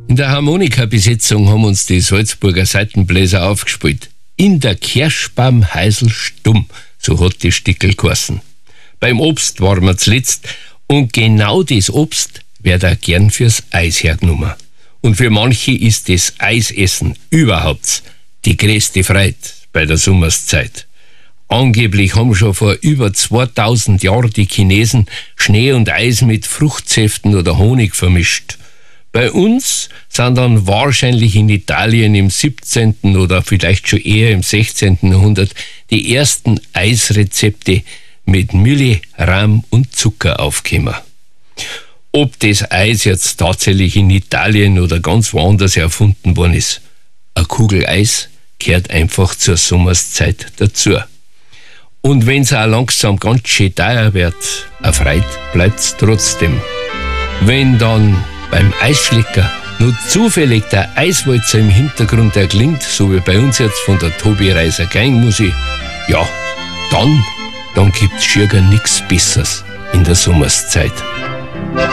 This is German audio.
In der Harmonikabesetzung haben uns die Salzburger Saitenbläser aufgespielt. In der Kirschbaumheisel stumm, so hat die Stickel geheißen. Beim Obst waren wir zuletzt und genau das Obst wird auch gern fürs Eis hergenommen. Und für manche ist das Eisessen überhaupt die größte Freude bei der Sommerszeit. Angeblich haben schon vor über 2000 Jahren die Chinesen Schnee und Eis mit Fruchtsäften oder Honig vermischt. Bei uns sind dann wahrscheinlich in Italien im 17. oder vielleicht schon eher im 16. Jahrhundert die ersten Eisrezepte mit Mühle, Rahm und Zucker aufgekommen. Ob das Eis jetzt tatsächlich in Italien oder ganz woanders erfunden worden ist, eine Kugel Eis gehört einfach zur Sommerszeit dazu. Und wenn's auch langsam ganz schön teuer wird, erfreut bleibt's trotzdem. Wenn dann beim Eisschlecker nur zufällig der Eiswalzer im Hintergrund erklingt, so wie bei uns jetzt von der Tobi Reiser Gangmusik, ja, dann gibt's schier gar nichts Besseres in der Sommerszeit.